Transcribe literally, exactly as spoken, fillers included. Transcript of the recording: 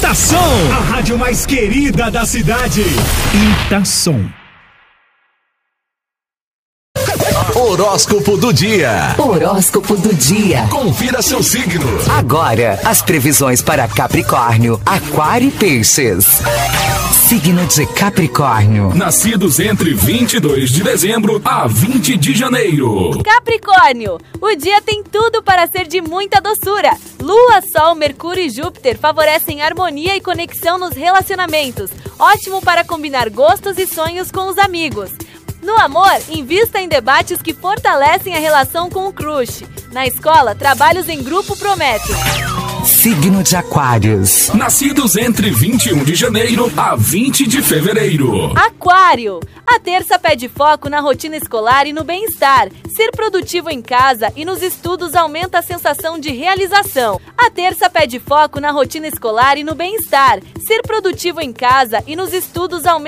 Itação, a rádio mais querida da cidade. Itação. Horóscopo do dia. Horóscopo do dia. Confira seu signo. Agora, as previsões para Capricórnio, Aquário e Peixes. Signo de Capricórnio. Nascidos entre vinte e dois de dezembro a vinte de janeiro. Capricórnio, o dia tem tudo para ser de muita doçura. Lua, Sol, Mercúrio e Júpiter favorecem harmonia e conexão nos relacionamentos. Ótimo para combinar gostos e sonhos com os amigos. No amor, invista em debates que fortalecem a relação com o crush. Na escola, trabalhos em grupo prometem. Signo de Aquários. Nascidos entre vinte e um de janeiro a vinte de fevereiro. Aquário, a terça pede foco na rotina escolar e no bem-estar. Ser produtivo em casa e nos estudos aumenta a sensação de realização. A terça pede foco na rotina escolar e no bem-estar. Ser produtivo em casa e nos estudos aumenta